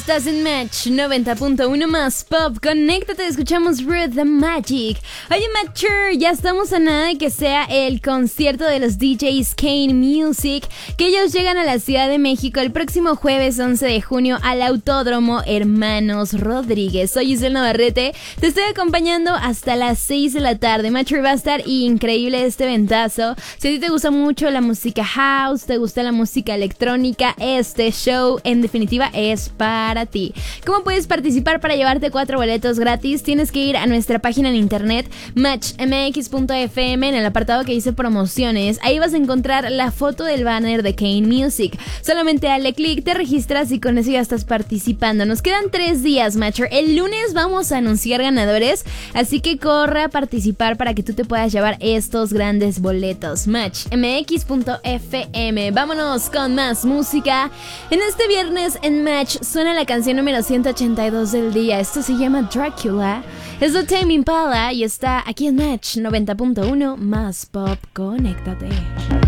Estás en Match 90.1 más Pop. Conéctate, escuchamos Ruth the Magic. Oye, Matcher, ya estamos a nada de que sea el concierto de los DJs Kane Music, que ellos llegan a la Ciudad de México el próximo jueves 11 de junio al Autódromo Hermanos Rodríguez. Soy Giselle Navarrete, te estoy acompañando hasta las 6 de la tarde. Matcher, va a estar increíble este eventazo. Si a ti te gusta mucho la música house, te gusta la música electrónica, este show en definitiva es para ti. ¿Cómo puedes participar para llevarte 4 boletos gratis? Tienes que ir a nuestra página en internet matchmx.fm, en el apartado que dice promociones. Ahí vas a encontrar la foto del banner de Kane Music. Solamente dale clic, te registras y con eso ya estás participando. Nos quedan 3 días, Matcher. El lunes vamos a anunciar ganadores, así que corre a participar para que tú te puedas llevar estos grandes boletos. matchmx.fm. Vámonos con más música. En este viernes en Match suena la canción número 182 del día. Esto se llama Dracula. Es de Tame Impala y está aquí en Match 90.1 más Pop. Conéctate.